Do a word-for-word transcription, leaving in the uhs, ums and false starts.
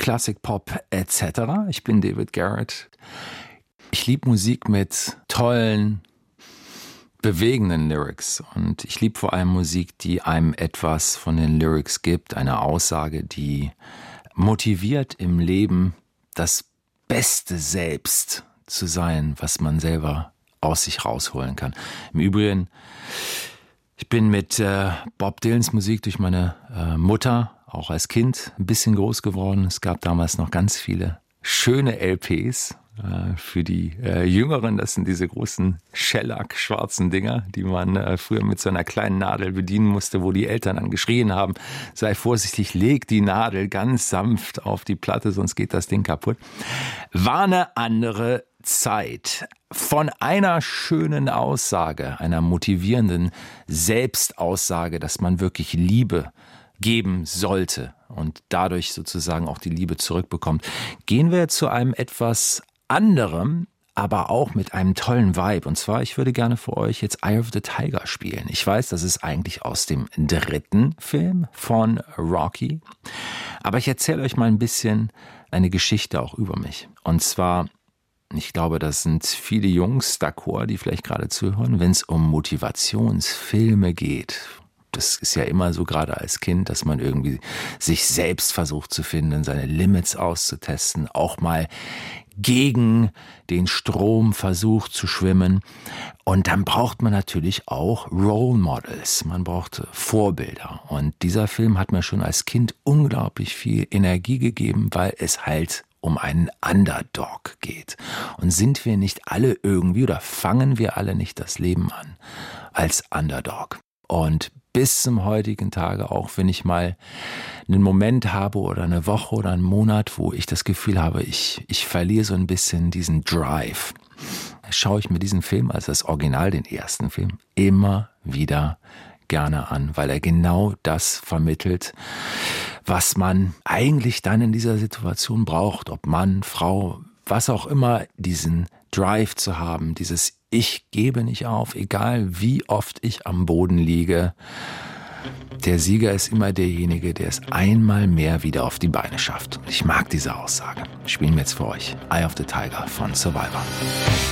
Classic Pop et cetera. Ich bin David Garrett. Ich liebe Musik mit tollen, bewegenden Lyrics. Und ich liebe vor allem Musik, die einem etwas von den Lyrics gibt. Eine Aussage, die motiviert im Leben, das beste Selbst zu sein, was man selber aus sich rausholen kann. Im Übrigen, ich bin mit äh, Bob Dylans Musik durch meine äh, Mutter auch als Kind ein bisschen groß geworden. Es gab damals noch ganz viele schöne L Ps. Äh, für die äh, Jüngeren, das sind diese großen Shellac-schwarzen Dinger, die man äh, früher mit so einer kleinen Nadel bedienen musste, wo die Eltern dann geschrien haben, sei vorsichtig, leg die Nadel ganz sanft auf die Platte, sonst geht das Ding kaputt. War eine andere Zeit. Von einer schönen Aussage, einer motivierenden Selbstaussage, dass man wirklich Liebe geben sollte und dadurch sozusagen auch die Liebe zurückbekommt, gehen wir zu einem etwas anderem, aber auch mit einem tollen Vibe. Und zwar, ich würde gerne für euch jetzt Eye of the Tiger spielen. Ich weiß, das ist eigentlich aus dem dritten Film von Rocky, aber ich erzähle euch mal ein bisschen eine Geschichte auch über mich. Und zwar, ich glaube, das sind viele Jungs d'accord, die vielleicht gerade zuhören, wenn es um Motivationsfilme geht. Das ist ja immer so, gerade als Kind, dass man irgendwie sich selbst versucht zu finden, seine Limits auszutesten, auch mal gegen den Strom versucht zu schwimmen. Und dann braucht man natürlich auch Role Models. Man braucht Vorbilder. Und dieser Film hat mir schon als Kind unglaublich viel Energie gegeben, weil es halt um einen Underdog geht. Und sind wir nicht alle irgendwie oder fangen wir alle nicht das Leben an als Underdog? Und bis zum heutigen Tage, auch wenn ich mal einen Moment habe oder eine Woche oder einen Monat, wo ich das Gefühl habe, ich, ich verliere so ein bisschen diesen Drive, schaue ich mir diesen Film, also das Original, den ersten Film, immer wieder gerne an, weil er genau das vermittelt, was man eigentlich dann in dieser Situation braucht, ob Mann, Frau, was auch immer, diesen Drive zu haben, dieses Ich gebe nicht auf, egal wie oft ich am Boden liege. Der Sieger ist immer derjenige, der es einmal mehr wieder auf die Beine schafft. Und ich mag diese Aussage. Spielen wir jetzt für euch Eye of the Tiger von Survivor.